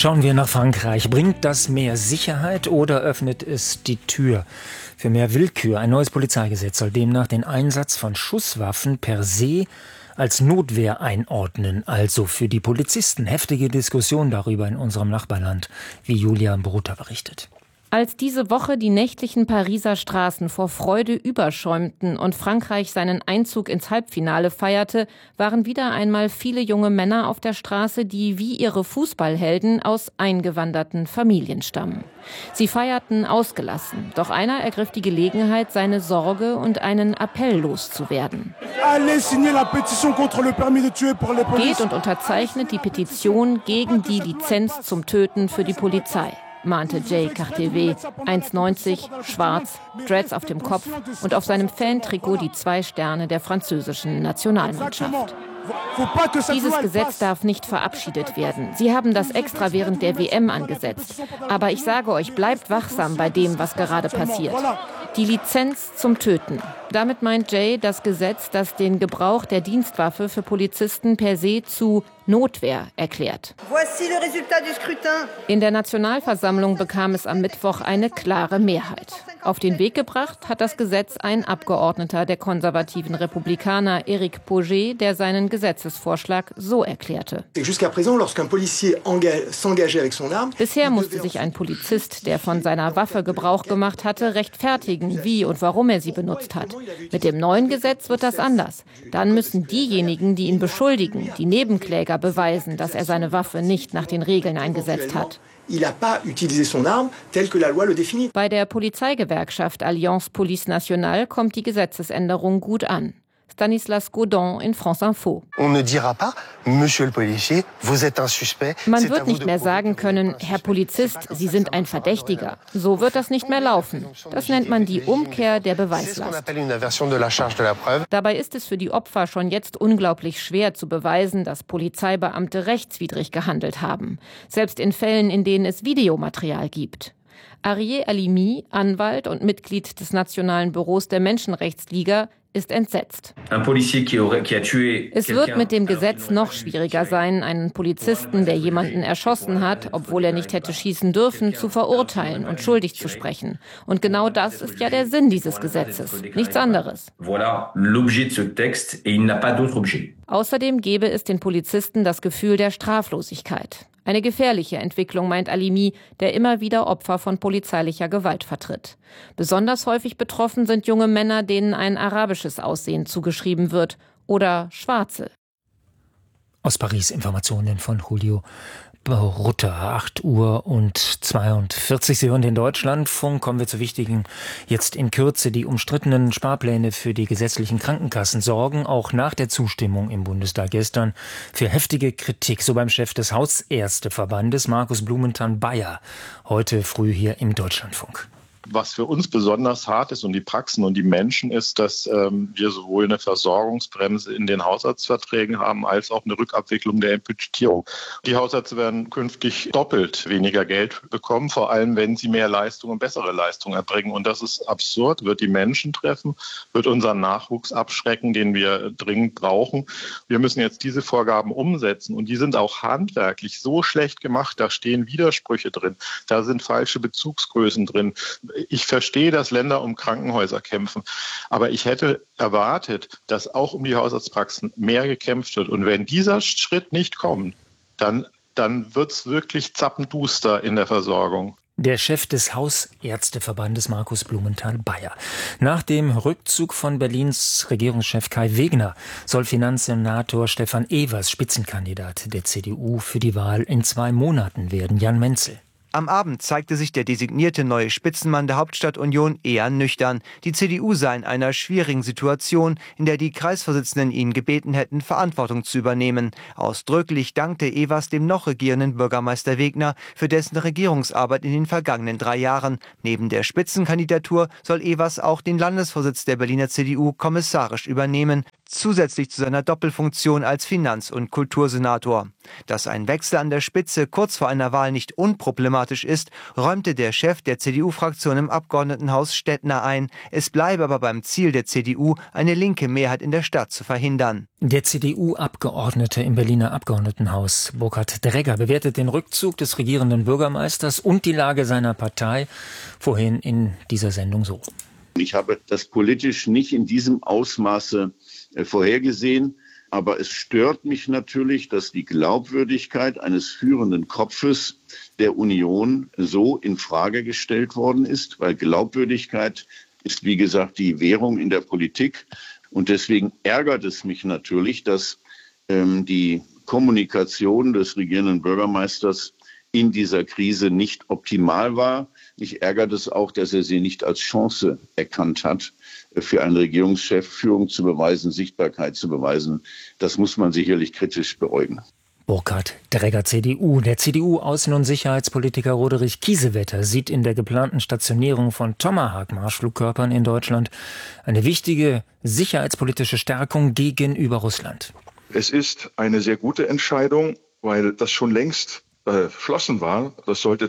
Schauen wir nach Frankreich. Bringt das mehr Sicherheit oder öffnet es die Tür für mehr Willkür? Ein neues Polizeigesetz soll demnach den Einsatz von Schusswaffen per se als Notwehr einordnen, also für die Polizisten. Heftige Diskussion darüber in unserem Nachbarland, wie Julia Bruther berichtet. Als diese Woche die nächtlichen Pariser Straßen vor Freude überschäumten und Frankreich seinen Einzug ins Halbfinale feierte, waren wieder einmal viele junge Männer auf der Straße, die wie ihre Fußballhelden aus eingewanderten Familien stammen. Sie feierten ausgelassen, doch einer ergriff die Gelegenheit, seine Sorge und einen Appell loszuwerden. Geht und unterzeichnet die Petition gegen die Lizenz zum Töten für die Polizei, mahnte Jay Cartevet, 1,90, schwarz, Dreads auf dem Kopf und auf seinem Fantrikot die 2 Sterne der französischen Nationalmannschaft. Dieses Gesetz darf nicht verabschiedet werden. Sie haben das extra während der WM angesetzt. Aber ich sage euch, bleibt wachsam bei dem, was gerade passiert. Die Lizenz zum Töten. Damit meint Jay das Gesetz, das den Gebrauch der Dienstwaffe für Polizisten per se zu Notwehr erklärt. In der Nationalversammlung bekam es am Mittwoch eine klare Mehrheit. Auf den Weg gebracht hat das Gesetz ein Abgeordneter der konservativen Republikaner, Éric Pauget, der seinen Gesetzesvorschlag so erklärte. Bisher musste sich ein Polizist, der von seiner Waffe Gebrauch gemacht hatte, rechtfertigen, wie und warum er sie benutzt hat. Mit dem neuen Gesetz wird das anders. Dann müssen diejenigen, die ihn beschuldigen, die Nebenkläger beweisen, dass er seine Waffe nicht nach den Regeln eingesetzt hat. Bei der Polizeigewerkschaft Alliance Police Nationale kommt die Gesetzesänderung gut an. Stanislas Godon in France Info. Man wird nicht mehr sagen können, Herr Polizist, Sie sind ein Verdächtiger. So wird das nicht mehr laufen. Das nennt man die Umkehr der Beweislast. Dabei ist es für die Opfer schon jetzt unglaublich schwer zu beweisen, dass Polizeibeamte rechtswidrig gehandelt haben. Selbst in Fällen, in denen es Videomaterial gibt. Arié Halimi, Anwalt und Mitglied des Nationalen Büros der Menschenrechtsliga, ist entsetzt. Es wird mit dem Gesetz noch schwieriger sein, einen Polizisten, der jemanden erschossen hat, obwohl er nicht hätte schießen dürfen, zu verurteilen und schuldig zu sprechen. Und genau das ist ja der Sinn dieses Gesetzes, nichts anderes. Außerdem gebe es den Polizisten das Gefühl der Straflosigkeit. Eine gefährliche Entwicklung, meint Halimi, der immer wieder Opfer von polizeilicher Gewalt vertritt. Besonders häufig betroffen sind junge Männer, denen ein arabisches Aussehen zugeschrieben wird, oder Schwarze. Aus Paris Informationen von Julio Bruther, 8:42 Uhr. Sie hören den Deutschlandfunk. Kommen wir zu wichtigen, jetzt in Kürze. Die umstrittenen Sparpläne für die gesetzlichen Krankenkassen sorgen auch nach der Zustimmung im Bundestag gestern für heftige Kritik. So beim Chef des Hausärzteverbandes, Markus Blumenthal-Bayer, heute früh hier im Deutschlandfunk. Was für uns besonders hart ist und die Praxen und die Menschen ist, dass wir sowohl eine Versorgungsbremse in den Hausarztverträgen haben, als auch eine Rückabwicklung der Budgetierung. Die Hausärzte werden künftig doppelt weniger Geld bekommen, vor allem wenn sie mehr Leistung und bessere Leistung erbringen. Und das ist absurd, wird die Menschen treffen, wird unseren Nachwuchs abschrecken, den wir dringend brauchen. Wir müssen jetzt diese Vorgaben umsetzen und die sind auch handwerklich so schlecht gemacht, da stehen Widersprüche drin, da sind falsche Bezugsgrößen drin. Ich verstehe, dass Länder um Krankenhäuser kämpfen, aber ich hätte erwartet, dass auch um die Hausarztpraxen mehr gekämpft wird. Und wenn dieser Schritt nicht kommt, dann wird es wirklich zappenduster in der Versorgung. Der Chef des Hausärzteverbandes, Markus Blumenthal-Bayer. Nach dem Rückzug von Berlins Regierungschef Kai Wegner soll Finanzsenator Stefan Evers Spitzenkandidat der CDU für die Wahl in 2 Monaten werden. Jan Menzel. Am Abend zeigte sich der designierte neue Spitzenmann der Hauptstadtunion eher nüchtern. Die CDU sei in einer schwierigen Situation, in der die Kreisvorsitzenden ihn gebeten hätten, Verantwortung zu übernehmen. Ausdrücklich dankte Evers dem noch regierenden Bürgermeister Wegner für dessen Regierungsarbeit in den vergangenen 3 Jahren. Neben der Spitzenkandidatur soll Evers auch den Landesvorsitz der Berliner CDU kommissarisch übernehmen. zusätzlich zu seiner Doppelfunktion als Finanz- und Kultursenator. Dass ein Wechsel an der Spitze kurz vor einer Wahl nicht unproblematisch ist, räumte der Chef der CDU-Fraktion im Abgeordnetenhaus Stettner ein. Es bleibe aber beim Ziel der CDU, eine linke Mehrheit in der Stadt zu verhindern. Der CDU-Abgeordnete im Berliner Abgeordnetenhaus, Burkhard Dregger, bewertet den Rückzug des regierenden Bürgermeisters und die Lage seiner Partei vorhin in dieser Sendung so. Ich habe das politisch nicht in diesem Ausmaße vorhergesehen. Aber es stört mich natürlich, dass die Glaubwürdigkeit eines führenden Kopfes der Union so in Frage gestellt worden ist, weil Glaubwürdigkeit ist, wie gesagt, die Währung in der Politik. Und deswegen ärgert es mich natürlich, dass die Kommunikation des regierenden Bürgermeisters in dieser Krise nicht optimal war. Mich ärgert es auch, dass er sie nicht als Chance erkannt hat, für einen Regierungschef Führung zu beweisen, Sichtbarkeit zu beweisen. Das muss man sicherlich kritisch beäugen. Burkhard Dregger, CDU. Der CDU-Außen- und Sicherheitspolitiker Roderich Kiesewetter sieht in der geplanten Stationierung von Tomahawk-Marschflugkörpern in Deutschland eine wichtige sicherheitspolitische Stärkung gegenüber Russland. Es ist eine sehr gute Entscheidung, weil das schon längst beschlossen war. Das sollte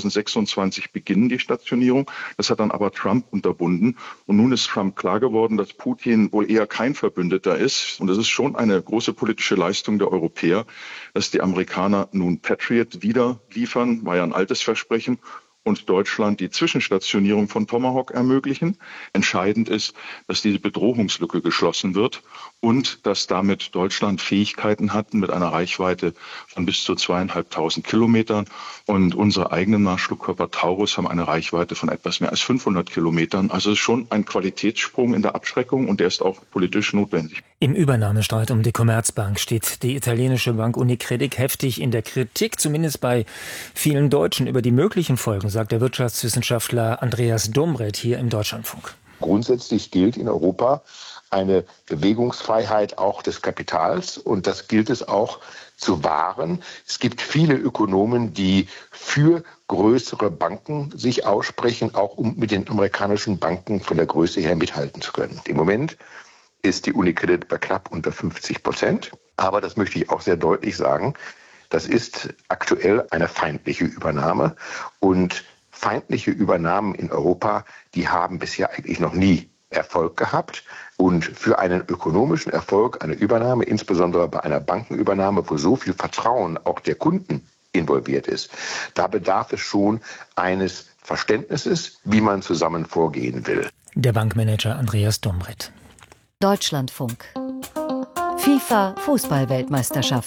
2026 beginnen, die Stationierung. Das hat dann aber Trump unterbunden. Und nun ist Trump klar geworden, dass Putin wohl eher kein Verbündeter ist. Und es ist schon eine große politische Leistung der Europäer, dass die Amerikaner nun Patriot wieder liefern, war ja ein altes Versprechen, und Deutschland die Zwischenstationierung von Tomahawk ermöglichen. Entscheidend ist, dass diese Bedrohungslücke geschlossen wird und dass damit Deutschland Fähigkeiten hat mit einer Reichweite von bis zu 2.500 Kilometern. Und unsere eigenen Marschflugkörper Taurus haben eine Reichweite von etwas mehr als 500 Kilometern. Also es ist schon ein Qualitätssprung in der Abschreckung und der ist auch politisch notwendig. Im Übernahmestreit um die Commerzbank steht die italienische Bank Unicredit heftig in der Kritik, zumindest bei vielen Deutschen, über die möglichen Folgen, sagt der Wirtschaftswissenschaftler Andreas Domreth hier im Deutschlandfunk. Grundsätzlich gilt in Europa eine Bewegungsfreiheit auch des Kapitals und das gilt es auch zu wahren. Es gibt viele Ökonomen, die für größere Banken sich aussprechen, auch um mit den amerikanischen Banken von der Größe her mithalten zu können. Im Moment ist die Unicredit bei knapp unter 50%. Aber das möchte ich auch sehr deutlich sagen, das ist aktuell eine feindliche Übernahme. Und feindliche Übernahmen in Europa, die haben bisher eigentlich noch nie Erfolg gehabt. Und für einen ökonomischen Erfolg, eine Übernahme, insbesondere bei einer Bankenübernahme, wo so viel Vertrauen auch der Kunden involviert ist, da bedarf es schon eines Verständnisses, wie man zusammen vorgehen will. Der Bankmanager Andreas Domreth. Deutschlandfunk. FIFA-Fußball-Weltmeisterschaft.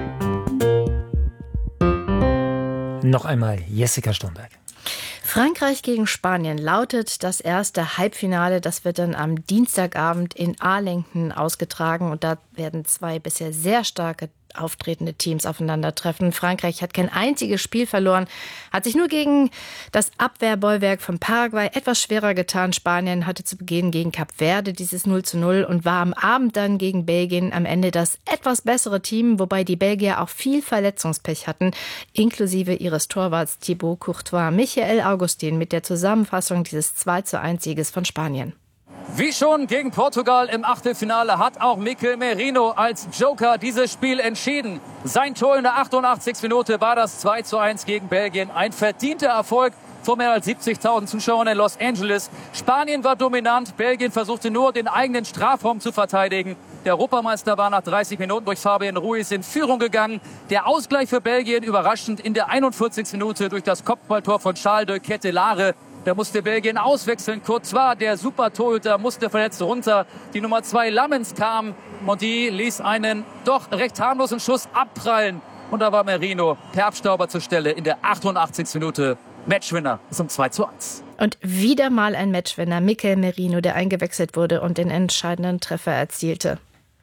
Noch einmal Jessica Sturmberg. Frankreich gegen Spanien lautet das erste Halbfinale. Das wird dann am Dienstagabend in Arlington ausgetragen. Und da werden zwei bisher sehr starke auftretende Teams aufeinandertreffen. Frankreich hat kein einziges Spiel verloren, hat sich nur gegen das Abwehrbollwerk von Paraguay etwas schwerer getan. Spanien hatte zu Beginn gegen Kap Verde dieses 0:0 und war am Abend dann gegen Belgien am Ende das etwas bessere Team, wobei die Belgier auch viel Verletzungspech hatten, inklusive ihres Torwarts Thibaut Courtois. Michael Augustin mit der Zusammenfassung dieses 2:1-Sieges von Spanien. Wie schon gegen Portugal im Achtelfinale hat auch Mikel Merino als Joker dieses Spiel entschieden. Sein Tor in der 88. Minute war das 2:1 gegen Belgien. Ein verdienter Erfolg vor mehr als 70.000 Zuschauern in Los Angeles. Spanien war dominant, Belgien versuchte nur den eigenen Strafraum zu verteidigen. Der Europameister war nach 30 Minuten durch Fabian Ruiz in Führung gegangen. Der Ausgleich für Belgien überraschend in der 41. Minute durch das Kopfballtor von Charles de Ketelaere. Da musste Belgien auswechseln. Courtois, der Super-Torhüter, musste verletzt runter. Die Nummer 2 Lammens kam und die ließ einen doch recht harmlosen Schuss abprallen. Und da war Merino per Abstauber zur Stelle in der 88. Minute. Matchwinner zum 2:1. Und wieder mal ein Matchwinner, Mikel Merino, der eingewechselt wurde und den entscheidenden Treffer erzielte.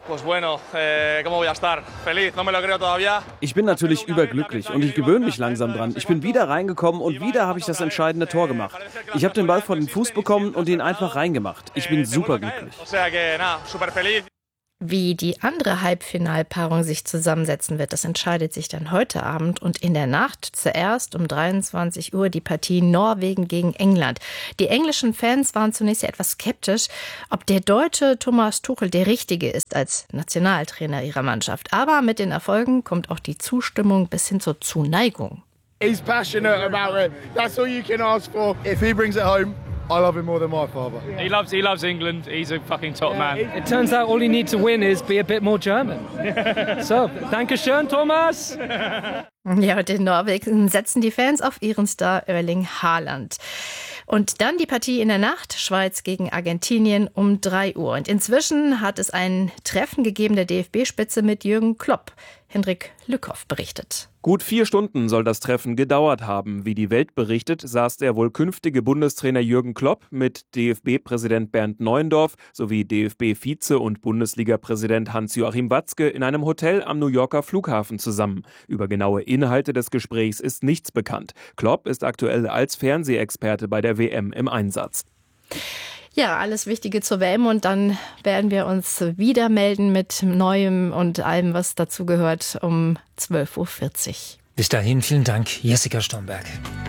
Ich bin natürlich überglücklich und ich gewöhne mich langsam dran. Ich bin wieder reingekommen und wieder habe ich das entscheidende Tor gemacht. Ich habe den Ball vor den Fuß bekommen und ihn einfach reingemacht. Ich bin superglücklich. Wie die andere Halbfinalpaarung sich zusammensetzen wird, das entscheidet sich dann heute Abend und in der Nacht zuerst um 23 Uhr die Partie Norwegen gegen England. Die englischen Fans waren zunächst ja etwas skeptisch, ob der Deutsche Thomas Tuchel der Richtige ist als Nationaltrainer ihrer Mannschaft. Aber mit den Erfolgen kommt auch die Zustimmung bis hin zur Zuneigung. He's passionate about it. That's all you can ask for. If he brings it home, I love him more than my father. He loves England. He's a fucking top man. It turns out all you need to win is be a bit more German. So, danke schön, Thomas. Ja, und in Norwegen setzen die Fans auf ihren Star Erling Haaland. Und dann die Partie in der Nacht, Schweiz gegen Argentinien um 3 Uhr. Und inzwischen hat es ein Treffen gegeben der DFB-Spitze mit Jürgen Klopp. Hendrik Lückhoff berichtet. Gut 4 Stunden soll das Treffen gedauert haben. Wie die Welt berichtet, saß der wohl künftige Bundestrainer Jürgen Klopp mit DFB-Präsident Bernd Neuendorf sowie DFB-Vize- und Bundesliga-Präsident Hans-Joachim Watzke in einem Hotel am New Yorker Flughafen zusammen. Über genaue Inhalte des Gesprächs ist nichts bekannt. Klopp ist aktuell als Fernsehexperte bei der WM im Einsatz. Ja, alles Wichtige zur WM und dann werden wir uns wieder melden mit Neuem und allem, was dazu gehört, um 12.40 Uhr. Bis dahin, vielen Dank, Jessica Stromberg.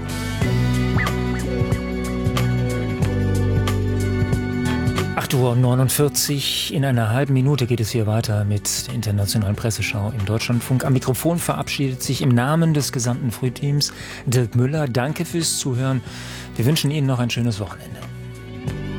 (8:49 Uhr). In einer halben Minute geht es hier weiter mit der internationalen Presseschau im Deutschlandfunk. Am Mikrofon verabschiedet sich im Namen des gesamten Frühteams Dirk Müller. Danke fürs Zuhören. Wir wünschen Ihnen noch ein schönes Wochenende.